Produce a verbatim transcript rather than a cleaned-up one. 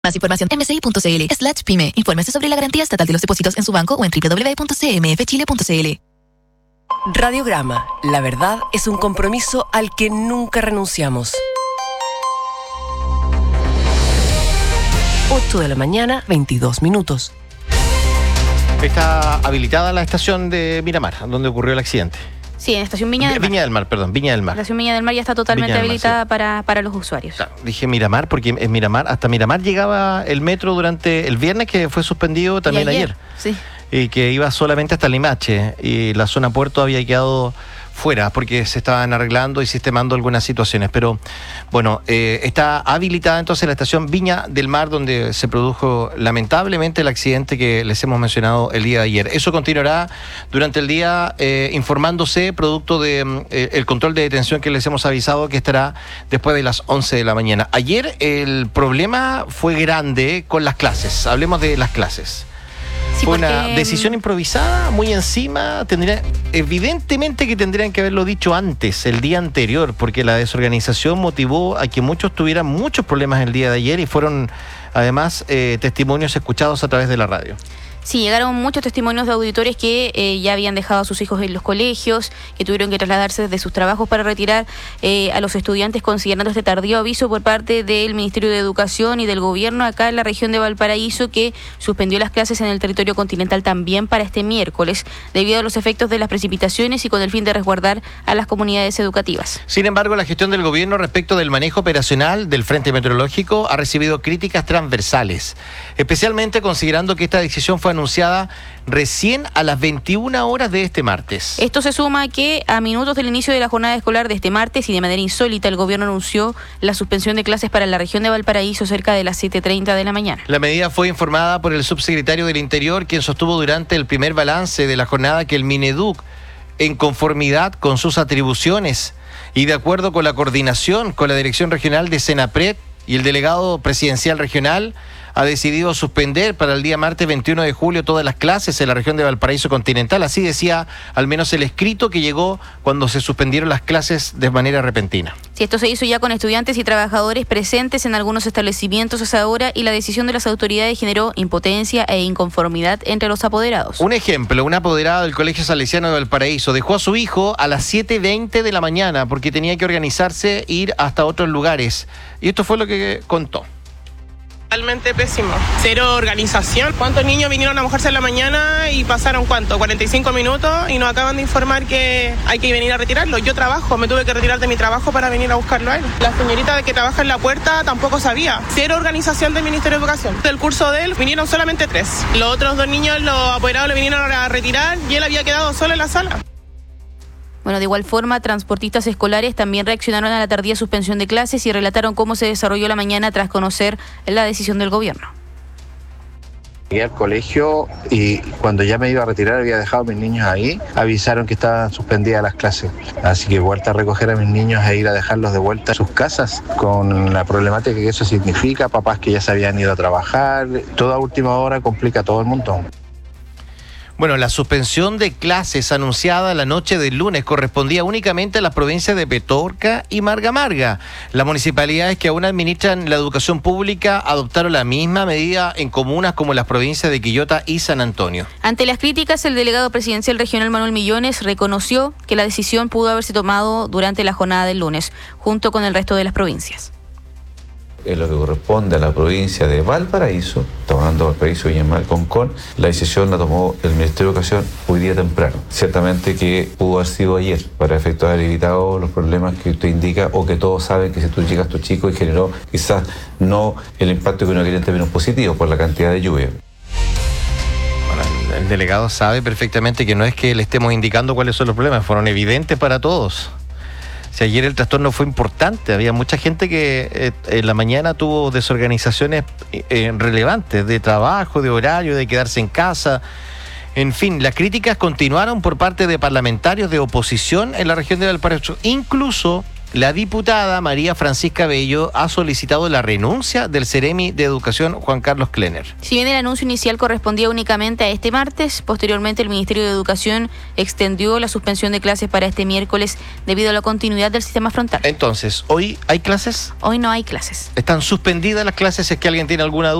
Más información m s i punto c l slash pyme. Infórmese sobre la garantía estatal de los depósitos en su banco o en doble u doble u doble u punto c m f chile punto c l. Radiograma. La verdad es un compromiso al que nunca renunciamos. ocho de la mañana, veintidós minutos. Está habilitada la estación de Miramar, donde ocurrió el accidente. Sí, en Estación Viña del Mar. Viña del Mar, perdón, Viña del Mar. La Estación Viña del Mar ya está totalmente Mar, habilitada sí. para, para los usuarios. Claro, dije Miramar porque es Miramar. Hasta Miramar llegaba el metro durante el viernes, que fue suspendido también y ayer. ayer. Sí. Y que iba solamente hasta Limache. Y la zona puerto había quedado fuera porque se estaban arreglando y sistemando algunas situaciones. Pero bueno, eh, está habilitada entonces la estación Viña del Mar, donde se produjo lamentablemente el accidente que les hemos mencionado el día de ayer. Eso continuará durante el día eh, informándose producto de eh, el control de detención que les hemos avisado que estará después de las once de la mañana. Ayer el problema fue grande con las clases. Hablemos de las clases. Sí, Fue porque... una decisión improvisada, muy encima. Tendría, evidentemente que tendrían que haberlo dicho antes, el día anterior, porque la desorganización motivó a que muchos tuvieran muchos problemas el día de ayer y fueron además eh, testimonios escuchados a través de la radio. Sí, llegaron muchos testimonios de auditores que eh, ya habían dejado a sus hijos en los colegios, que tuvieron que trasladarse de sus trabajos para retirar eh, a los estudiantes, considerando este tardío aviso por parte del Ministerio de Educación y del Gobierno acá en la región de Valparaíso, que suspendió las clases en el territorio continental también para este miércoles, debido a los efectos de las precipitaciones y con el fin de resguardar a las comunidades educativas. Sin embargo, la gestión del gobierno respecto del manejo operacional del Frente Meteorológico ha recibido críticas transversales, especialmente considerando que esta decisión fue anunciada recién a las veintiuna horas de este martes. Esto se suma a que a minutos del inicio de la jornada escolar de este martes y de manera insólita el gobierno anunció la suspensión de clases para la región de Valparaíso cerca de las siete treinta de la mañana. La medida fue informada por el subsecretario del Interior, quien sostuvo durante el primer balance de la jornada que el Mineduc, en conformidad con sus atribuciones y de acuerdo con la coordinación con la Dirección Regional de Senapred y el delegado presidencial regional, ha decidido suspender para el día martes veintiuno de julio todas las clases en la región de Valparaíso continental. Así decía al menos el escrito que llegó cuando se suspendieron las clases de manera repentina. Sí, esto se hizo ya con estudiantes y trabajadores presentes en algunos establecimientos a esa hora y la decisión de las autoridades generó impotencia e inconformidad entre los apoderados. Un ejemplo, una apoderada del Colegio Salesiano de Valparaíso dejó a su hijo a las siete veinte de la mañana porque tenía que organizarse e ir hasta otros lugares. Y esto fue lo que contó. Totalmente pésimo. Cero organización. ¿Cuántos niños vinieron a mojarse en la mañana y pasaron cuánto? cuarenta y cinco minutos y nos acaban de informar que hay que venir a retirarlo. Yo trabajo, me tuve que retirar de mi trabajo para venir a buscarlo a él. La señorita que trabaja en la puerta tampoco sabía. Cero organización del Ministerio de Educación. Del curso de él vinieron solamente tres. Los otros dos niños, los apoderados, le vinieron a retirar y él había quedado solo en la sala. Bueno, de igual forma, transportistas escolares también reaccionaron a la tardía suspensión de clases y relataron cómo se desarrolló la mañana tras conocer la decisión del gobierno. Llegué al colegio y cuando ya me iba a retirar, había dejado a mis niños ahí, avisaron que estaban suspendidas las clases. Así que he vuelto a recoger a mis niños e ir a dejarlos de vuelta a sus casas, con la problemática que eso significa, papás que ya se habían ido a trabajar, toda última hora complica a todo el mundo. Bueno, la suspensión de clases anunciada la noche del lunes correspondía únicamente a las provincias de Petorca y Marga Marga. Las municipalidades que aún administran la educación pública adoptaron la misma medida en comunas como las provincias de Quillota y San Antonio. Ante las críticas, el delegado presidencial regional Manuel Millones reconoció que la decisión pudo haberse tomado durante la jornada del lunes, junto con el resto de las provincias. En lo que corresponde a la provincia de Valparaíso, estamos hablando de Valparaíso, Viña del Mar, Concón, la decisión la tomó el Ministerio de Educación hoy día temprano. Ciertamente que pudo haber sido ayer, para efectos de haber evitado los problemas que usted indica, o que todos saben que si tú llegas a tu chico y generó quizás no el impacto que uno quería en términos positivos por la cantidad de lluvia. Bueno, el delegado sabe perfectamente que no es que le estemos indicando cuáles son los problemas, fueron evidentes para todos. Si ayer el trastorno fue importante, había mucha gente que eh, en la mañana tuvo desorganizaciones eh, relevantes de trabajo, de horario, de quedarse en casa. En fin, las críticas continuaron por parte de parlamentarios de oposición en la región de Valparaíso. Incluso la diputada María Francisca Bello ha solicitado la renuncia del Ceremi de Educación Juan Carlos Klenner. Si bien el anuncio inicial correspondía únicamente a este martes, posteriormente el Ministerio de Educación extendió la suspensión de clases para este miércoles debido a la continuidad del sistema frontal. Entonces, ¿hoy hay clases? Hoy no hay clases. ¿Están suspendidas las clases? Si es que alguien tiene alguna duda.